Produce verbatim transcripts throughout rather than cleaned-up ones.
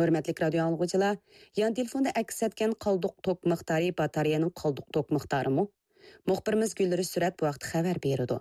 Hörmətli radio anlıqçılar, yan telefonda əks etken qalduq tok miqdarı batareyanın qalduq tok miqdarı mı? Muxbirimiz Gülleri Sürat bu vaqt xəbər berdi.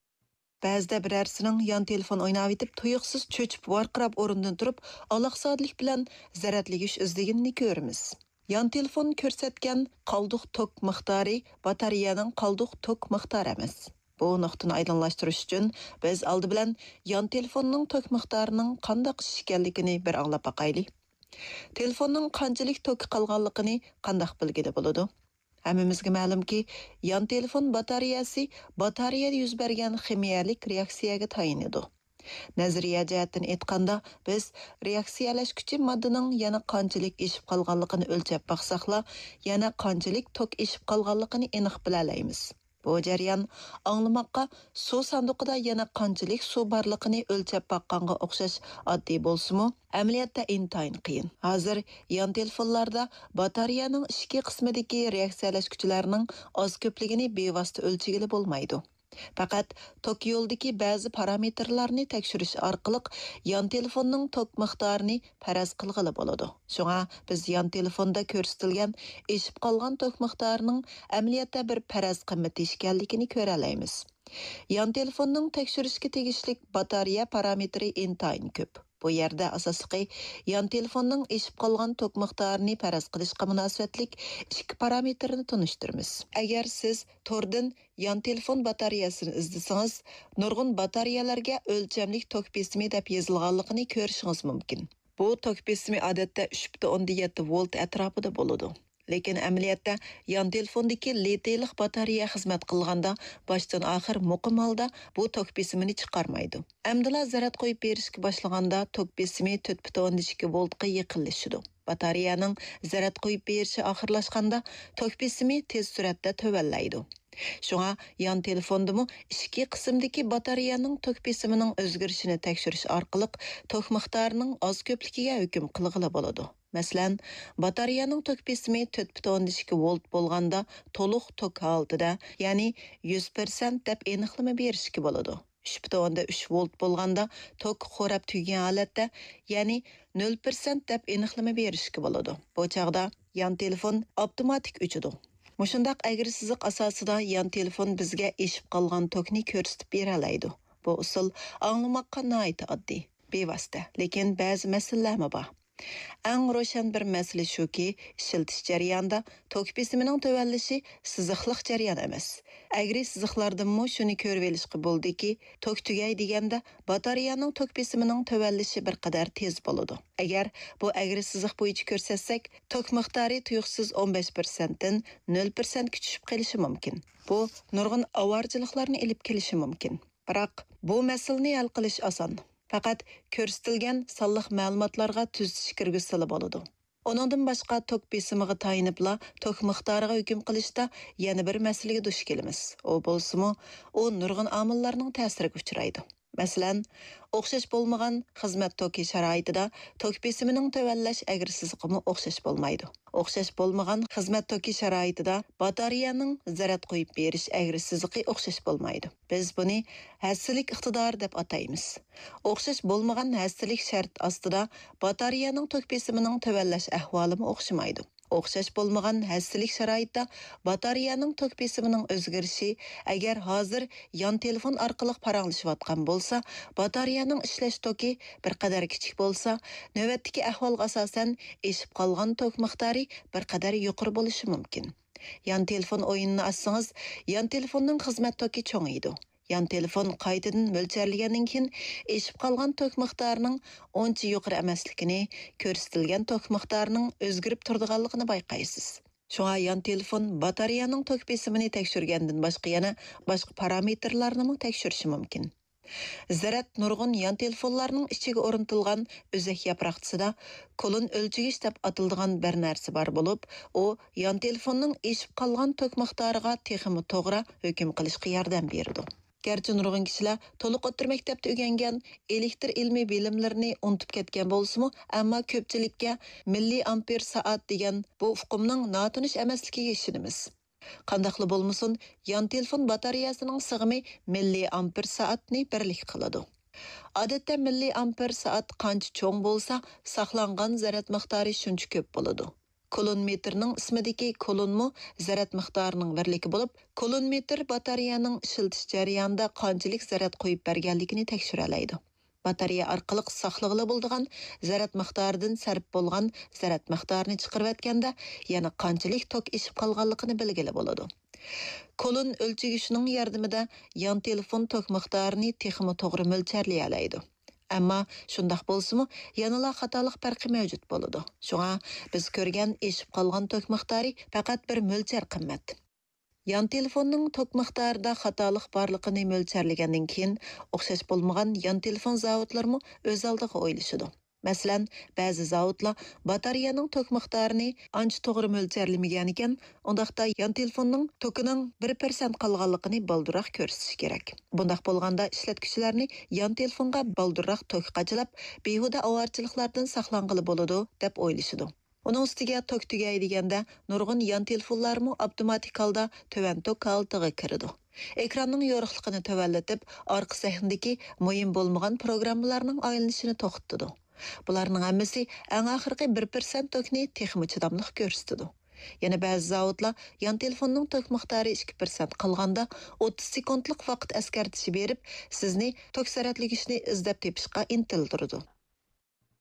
Ba'zida birərsining yan telefon o'ynab etib, tuyuqsiz cho'chib varqirab o'rnidan turib, aloqsizlik bilan zaratligish izdeganini ko'ramiz. Yan telefon ko'rsatgan qalduq tok miqdori batareyaning qalduq tok miqdori emas. Bu nuqtani aydınlashtirish uchun biz oldi bilan yan telefonning tok miqdorining qanday ekanligini bir anglab baqaylik. Telefonning qanchalik tok qolganligini qanday bilgili bo'ladi? Hammamizga ma'lumki, yan telefon batareyasi batareyada yuz bergan ximiyalik reaksiyaga tayinadi. Nazariya jihatdan aytganda, biz reaksiyalashuvchi moddaning yana qanchalik eshib qolganligini o'lchab baqsaqla, yana qanchalik tok eshib qolganligini aniq bila olamiz. Bu jarayon anglamoqqa suv sanduqida yana qanchalik suv borligini o'lchab baqqanga o'xshash oddiy bo'lsa-mu, amaliyotda intayin qiyin. Hozir yan telefonlarda batareyaning ichki qismidagi reaksiyalashuvchilarning oz ko'pligini bevosita o'lchagili bo'lmaydi. Faqat tok yo'ldagi ba'zi parametrlarni tekshirish orqali yan telefonning tok miqdorini faraz qilg'ili bo'ladi. Shunga biz yan telefonda ko'rsatilgan eshib qolgan tok miqdorining amaliyotda bir faraz qimmati ekanligini ko'ra olamiz. Yan telefonning tekshirishga tegishli batareya parametri intayin ko'p. Bu yerda asosiy yan telefonning eshib qolgan tok miqdorini faraz qilishga munosabatlik ikki parametrni tunishtiramiz. Agar siz tordan yan telefon batareyasini izlasangiz, nurg'un batareyalarga o'lchamlik tok besimi deb yozilganligini ko'rishingiz mumkin. Bu tok besimi odatda uch butun o'ndan yetti volt atrofida bo'ladi. Lekin amaliyotda yan telefondagi litiylik batareya xizmat qilganda boshdan oxir muqim holda bu tok besimini chiqarmaydi. Amdila zarat qo'yib berishga boshlaganda tok besimi to'rt butun o'ndan ikki voltga yaqinlashadi. Batareyaning zarat qo'yib berishi oxirlashganda tok besimi tez suratda tövallaydi. Shunga yan telefondimi ikki qismdagi batareyaning tok besimining o'zgarishini tekshirish orqali tok miqdorining oz ko'pligiga hukm qilg'ili bo'ladi. Masalan, batareyaning tok besimi to'rt butun o'ndan ikki volt bo'lganda to'liq tok holatida, ya'ni yuz foiz deb aniqlama berishga bo'ladi. uch butun o'ndan uch volt bo'lganda tok xo'rab tugagan holatda, ya'ni nol foiz deb aniqlama berishga bo'ladi. Bu chaqda yan telefon avtomatik o'chadi. Mushundaq agri siziq asosida yan telefon bizga eshib qolgan tokni ko'rsatib bera oladi. Bu usul anglamoqqa nihoyat oddiy, bevosita, lekin ba'zi masalalar bor. Eng ro'shan bir masala shuki, ishiltish jarayonida tok besimining tövallishi siziqliq jarayon emas. Agri siziqlardimmo shuni ko'rib olishga bo'ldiki, tok tugay deganda batareyaning tok besimining tövallishi bir qadar tez bo'ladi. Agar bu agri siziq bo'yicha ko'rsatsak, tok miqdori tuyuqsiz o'n besh foiz dan nol foiz ga tushib qolishi mumkin. Bu nurg'un avorchiliklarni olib kelishi mumkin. Biroq bu masalani hal qilish oson. Faqat ko'rsatilgan sonliq ma'lumotlarga tuzish kirgizsa bo'ladi. Onundan boshqa tok besimiga tayinibla tok miqdoriga hukm qilishda yana bir masalaga duch kelamiz. U bo'lsa-mu, u nurg'un omillarning ta'siriga uchraydi. Masalan, o'xshash bo'lmagan xizmat toki sharoitida tok besimining tövallash agressizligimi o'xshash bo'lmaydi. O'xshash bo'lmagan xizmat toki sharoitida batareyaning zarat qo'yib berish agressizligi o'xshash bo'lmaydi. Biz buni hassasilik iqtidori deb ataymiz. O'xshash bo'lmagan hassasilik shart ostida batareyaning tok besimining tövallash ahvolimi o'xshamaydi. O'xshash bo'lmagan hassasilik sharoitida batareyaning tok besimining o'zgarishi agar hozir yan telefon orqali paranglashayotgan bo'lsa, batareyaning ishlash toki bir qadar kichik bo'lsa, navbatdagi ahvolga asosan eshib qolgan tok miqdori bir qadar yuqori bo'lishi mumkin. Yan telefon o'yinini açsangiz, yan telefonning xizmat toki cho'ngaydi. Yan telefon qaytadan mo'ljallangandan keyin eshib qolgan tok miqdorining oncha yuqori emasligini, ko'rsatilgan tok miqdorining o'zgarib turganligini bayqaysiz. Shunga yan telefon batareyaning tok besimini tekshirgandan boshqa yana boshqa parametrlarni ham tekshirishi mumkin. Zarat nurg'un yan telefonlarning ichiga o'rnatilgan o'zak yaproqchisida kolon o'lchagich deb atiladigan bir narsa bor bo'lib, u yan telefonning eshib qolgan tok miqdoriga texmi to'g'ri hukm qilishga yordam beradi. Gerçi nurg'un kishilar to'liq o'tir maktabda o'rgangan elektr ilmiy bilimlarini unutib ketgan bo'lsa-mu, ammo ko'pchilikka milliy amper soat degan bu uqumning notanish emasligiga ishonamiz. Qandaqli bo'lmasin, yan telefon batareyasining sig'imi milliy amper soatni birlik qiladi. Odatda milliy amper soat qancha cho'ng bo'lsa, saqlangan zarat miqdori shuncha ko'p bo'ladi. Kulon metrning ismidagi kulonmu zarat miqdorining birligi bo'lib, kulon metr batareyaning ishiltish jarayonida qanchalik zarat qo'yib berganligini tekshira oladi. Batareya orqali saqlag'ili bo'lgan zarat miqdoridan sarf bo'lgan zarat miqdorini chiqarib o'tganda, yana qanchalik tok ishib qolganligini bilgili bo'ladi. Kulon o'lchag'ichining yordamida yon telefon tok miqdorini texmi to'g'ri mo'lcharlay oladi. Ammo shundoq bo'lsa-mu, yanala xatolik farqi mavjud bo'ladi. Shunga biz ko'rgan eshib qolgan tok miqdori faqat bir mo'lchar qimmat. Yan telefonning tok miqdorida xatolik borligini mo'lcharlagandan keyin o'xshash bo'lmagan yan telefon zavodlarimi o'z oldiga o'ylashadi. Masalan, ba'zi zavodlar batareyaning tok miqdorini ancha to'g'ri mo'lcharlamagan ekan, undaqda yan telefonning tokining bir persent qolganligini balduroq ko'rsatish kerak. Bundaq bo'lganda ishlatuvchilarni yan telefonga balduroq tok qachilab, behuda avorchiliklardan saqlanqili bo'ladi deb o'ylashadi. Onun ustiga tok tugay deganda nurg'un yan telefonlarmi avtomatik holda tövan tok holatiga kiradi. Ekranning yorug'ligini tövallatib, orqa sahnadagi muhim bo'lmagan programmalarning aylanishini to'xtatadi. Bularning hammasi eng oxirgi bir persent tokni texmi chidamliq ko'rsatadi. Yana ba'zi zavodlar yan telefonning tok miqdori ikki persent qolganda o'ttiz sekundlik vaqt askartishi berib, sizni tok zaratligishni izlab tepishga intildiradi.